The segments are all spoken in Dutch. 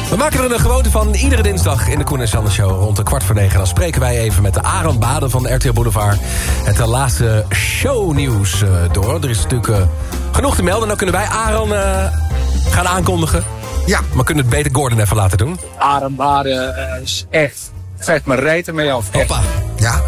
We maken er een gewoonte van iedere dinsdag in de Koen en Sander Show rond 8:45. Dan spreken wij even met de Aran Baden van RTL Boulevard het laatste shownieuws door. Er is natuurlijk genoeg te melden. Dan kunnen wij Aran gaan aankondigen. Ja. Maar kunnen het beter Gordon even laten doen? Aran Baden is echt vet mijn reet ermee af. Hoppa. Ja.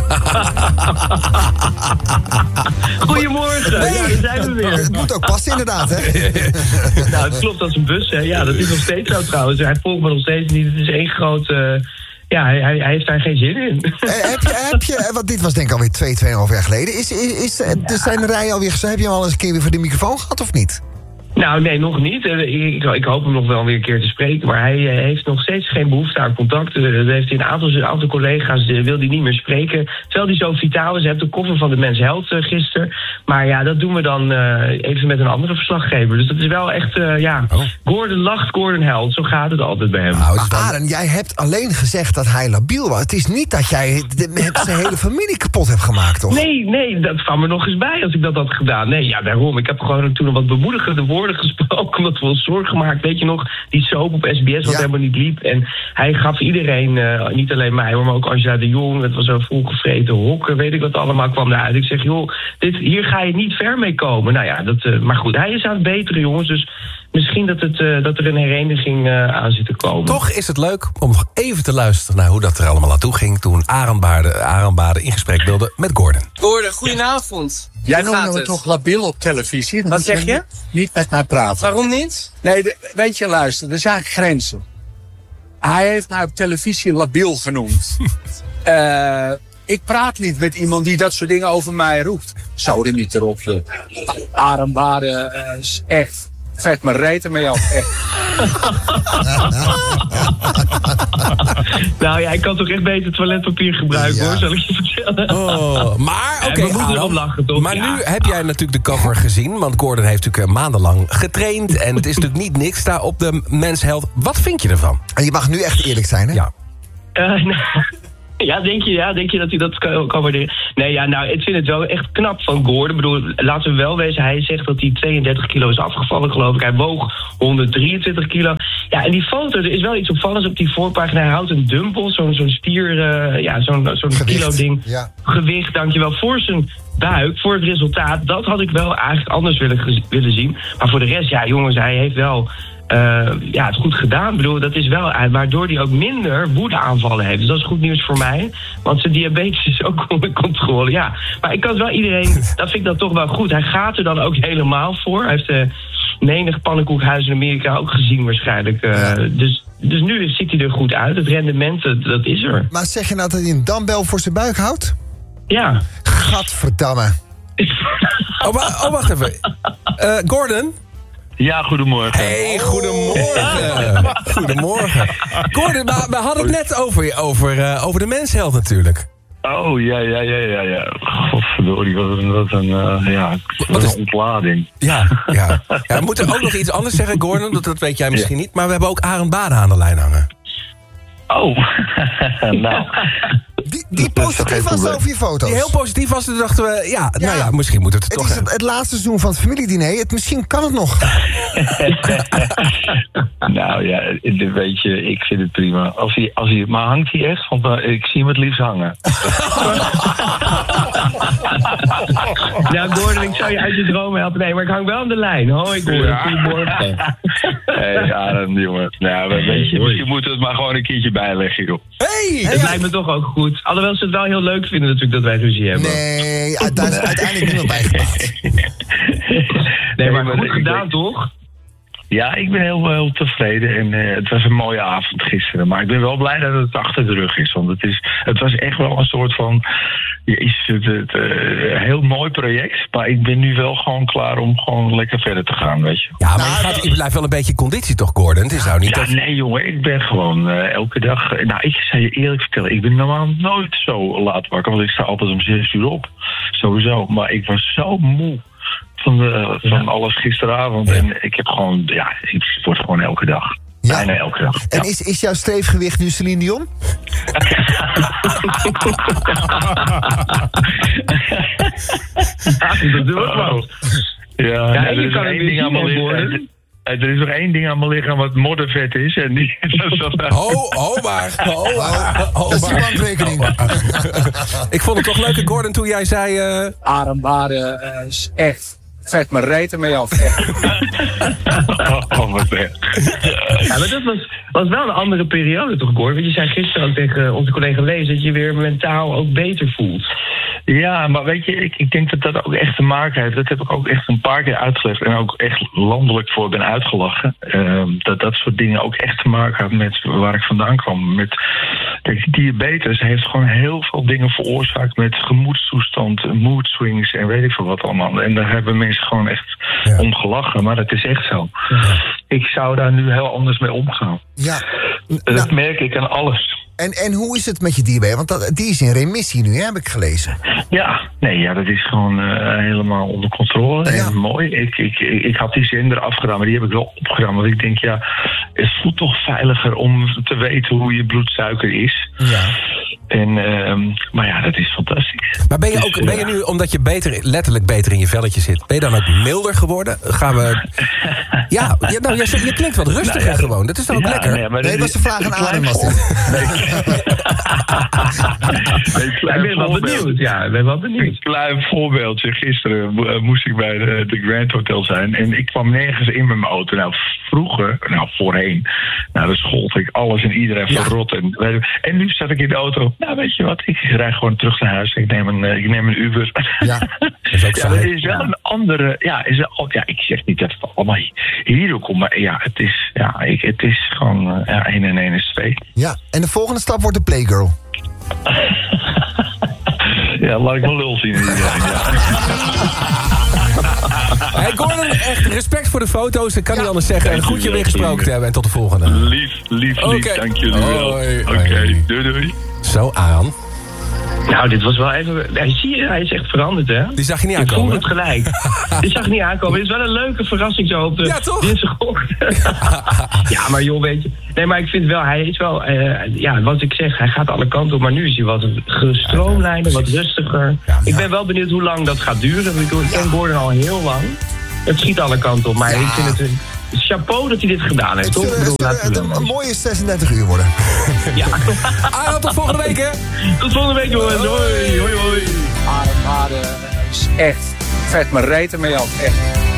Goedemorgen, Nee. ja, daar zijn we weer. Het moet ook passen inderdaad, hè? Nou, het klopt als een bus, hè. Ja, dat is nog steeds zo trouwens. Hij volgt me nog steeds niet. Het is één groot... ja, hij heeft daar geen zin in. Heb je, want dit was denk ik alweer 2,5 jaar geleden. Zijn de rij alweer, heb je hem al eens een keer weer voor de microfoon gehad of niet? Nou, nee, nog niet. Ik hoop hem nog wel weer een keer te spreken. Maar hij heeft nog steeds geen behoefte aan contact. Dat heeft hij een aantal collega's wil hij niet meer spreken. Terwijl hij zo vitaal is. Hij heeft de koffer van de Mens Health gisteren. Maar ja, dat doen we dan even met een andere verslaggever. Dus dat is wel echt, Gordon lacht, Gordon huilt. Zo gaat het altijd bij hem. Nou, Maar Aran, jij hebt alleen gezegd dat hij labiel was. Het is niet dat jij zijn hele familie kapot hebt gemaakt, toch? Nee, dat kwam er nog eens bij als ik dat had gedaan. Nee, ja, daarom. Ik heb gewoon toen wat bemoedigende woorden gesproken, omdat we ons zorgen gemaakt. Weet je nog, die soap op SBS wat helemaal niet liep. En hij gaf iedereen, niet alleen mij, maar ook Angela de Jong. Het was een volgevreten hokken, weet ik wat allemaal kwam eruit. Ik zeg, joh, hier ga je niet ver mee komen. Nou ja, maar goed, hij is aan het beteren, jongens. Dus misschien dat er een hereniging aan zit te komen. toch is het leuk om nog even te luisteren naar hoe dat er allemaal aan toe ging toen Aran Baden in gesprek wilde met Gordon. Gordon, goedenavond. Jij Hoe gaat noemde me het? toch labiel op televisie? Wat zeg je? Niet met mij praten. Waarom niet? Nee, weet je, luister, er zijn grenzen. Hij heeft mij op televisie labiel genoemd. Ik praat niet met iemand die dat soort dingen over mij roept. Zou er niet erop. Aran Baden is echt vet mijn reet ermee af. Echt. Nou ja, ik kan toch echt beter toiletpapier gebruiken, hoor, zal ik je vertellen. Oh, maar oké, we moeten erop lachen, toch? Maar Ja. nu heb jij natuurlijk de cover gezien, want Gordon heeft natuurlijk maandenlang getraind en het is natuurlijk niet niks daar op de Mens Health. Wat vind je ervan? En je mag nu echt eerlijk zijn, hè? Ja. Ja, denk je dat hij dat kan waarderen? Nee, ja, nou, ik vind het wel echt knap van Gordon. Ik bedoel, laten we wel wezen, hij zegt dat hij 32 kilo is afgevallen, geloof ik. Hij woog 123 kilo. Ja, en die foto, er is wel iets opvallends op die voorpagina. Hij houdt een dumbbell, zo'n stier, zo'n kilo-ding. Ja. Gewicht, dankjewel, voor zijn buik, voor het resultaat. Dat had ik wel eigenlijk anders willen zien. Maar voor de rest, ja, jongens, hij heeft wel... het goed gedaan. Ik bedoel, dat is wel waardoor hij ook minder woedeaanvallen heeft. Dus dat is goed nieuws voor mij. Want zijn diabetes is ook onder controle. Ja, maar ik kan het wel iedereen... Dat vind ik dan toch wel goed. Hij gaat er dan ook helemaal voor. Hij heeft menig pannenkoekhuis in Amerika ook gezien waarschijnlijk. Dus nu ziet hij er goed uit. Het rendement, dat is er. Maar zeg je nou dat hij een dumbbell voor zijn buik houdt? Ja. Gadverdamme. Wacht even. Gordon? Ja, goedemorgen. Hey, goedemorgen. Goedemorgen. Gordon, we hadden het net over de Mens Health natuurlijk. Oh, ja. Godverdorie, wat een ontlading. Ja. We moeten ook nog iets anders zeggen, Gordon. Dat weet jij misschien niet. Maar we hebben ook Aran Baden aan de lijn hangen. Oh, nou... Die positief was over je foto's. Die heel positief was, toen dachten we... Nou ja, misschien moet het Het toch... is het laatste seizoen van het familiediner. Misschien kan het nog. Nou ja, weet je, ik vind het prima. Maar hangt hij echt? Want ik zie hem het liefst hangen. Ja, Gordon, ik zou je uit je dromen helpen. Nee, maar ik hang wel aan de lijn. Hoi, Gordon. Goedemorgen. Hey, Aran, jongen. Nou, weet je, misschien moeten we het maar gewoon een keertje bijleggen, joh. Hey! Het lijkt me toch ook goed. Alhoewel ze het wel heel leuk vinden natuurlijk dat wij ruzie hebben. Nee, daar is uiteindelijk niemand bij gebaat. Nee, maar goed gedaan, toch? Ja, ik ben heel tevreden en het was een mooie avond gisteren. Maar ik ben wel blij dat het achter de rug is. Want het was echt wel een soort van... heel mooi project. Maar ik ben nu wel gewoon klaar om gewoon lekker verder te gaan, weet je. Ja, maar je blijft wel een beetje in conditie toch, Gordon? Het is nou niet... Nee, jongen, ik ben gewoon elke dag... Nou, ik zal je eerlijk vertellen, ik ben normaal nooit zo laat wakker. Want ik sta altijd om 6 uur op. Sowieso. Maar ik was zo moe van alles gisteravond. Ja. En ik heb gewoon... Ja, ik sport gewoon elke dag. Ja. Bijna elke dag. En is jouw streefgewicht nu Celine Dion? Dat doe ik wel. Ja, Ja, er je is kan één het ding allemaal worden. Er is nog één ding aan mijn lichaam wat moddervet is. En die, maar. Dat is je bankrekening. Ik vond het toch leuk, Gordon, toen jij zei... Arendaren is echt vet mijn reet ermee af. Echt. wat erg. Ja, maar dat was wel een andere periode toch, Gordon? Want je zei gisteren ook tegen onze collega Lees dat je weer mentaal ook beter voelt. Ja, maar weet je, ik denk dat dat ook echt te maken heeft. Dat heb ik ook echt een paar keer uitgelegd. En ook echt landelijk voor ben uitgelachen. Dat soort dingen ook echt te maken had met waar ik vandaan kwam. Kijk, diabetes heeft gewoon heel veel dingen veroorzaakt met gemoedstoestand, mood swings en weet ik veel wat allemaal. En daar hebben mensen gewoon echt om gelachen. Maar dat is echt zo. Ja. Ik zou daar nu heel anders mee omgaan. Ja. Dat merk ik aan alles. En hoe is het met je diabetes? Want die is in remissie nu, heb ik gelezen. Ja, dat is gewoon helemaal onder controle. Ja. En mooi. Ik had die zender afgedaan, maar die heb ik wel opgedaan. Want ik denk, het voelt toch veiliger om te weten hoe je bloedsuiker is. Ja. Maar dat is fantastisch. Maar ben je nu, omdat je letterlijk beter in je velletje zit, ben je dan ook milder geworden? Gaan we... je klinkt wat rustiger gewoon. Dat is dan ook lekker. Nee, dat was de vraag aan Adam, was dit. Ik ben wel benieuwd. Ja, ik ben wel benieuwd. Een klein voorbeeldje. Gisteren moest ik bij de Grand Hotel zijn. En ik kwam nergens in met mijn auto. Voorheen. Dan schold ik alles en iedereen verrot. En nu zat ik in de auto. Weet je wat? Ik rijd gewoon terug naar huis. Ik neem een Uber. Ja, dat is ook dat is wel een andere... ik zeg niet dat het allemaal hierdoor komt. Maar het is gewoon 1 en 1 is 2. Ja, en de volgende stap wordt de Playgirl. Laat ik mijn lul zien. Hey Gordon, echt respect voor de foto's. Ik kan niet anders zeggen. En goed je weer gesproken te hebben. En tot de volgende. Lief. Dank jullie wel. Oké, doei. Zo aan. Nou, dit was wel even... Zie je, hij is echt veranderd, hè? Die zag je niet aankomen. Ik voel het gelijk. Die zag je niet aankomen. Het is wel een leuke verrassing zo op de dinsdagochtend. Ja, maar joh, weet je... Nee, maar ik vind wel, hij is wel... wat ik zeg, hij gaat alle kanten op. Maar nu is hij wat gestroomlijnder, wat rustiger. Ik ben wel benieuwd hoe lang dat gaat duren. Ik ken Gordon al heel lang. Het schiet alle kanten op. Maar ik vind het een chapeau dat hij dit gedaan heeft, toch? Een mooie 36 uur worden. Ja. Tot volgende week, hè? Tot volgende week, jongens. Hoi. Arendaren is echt vet mijn reet ermee af. Echt.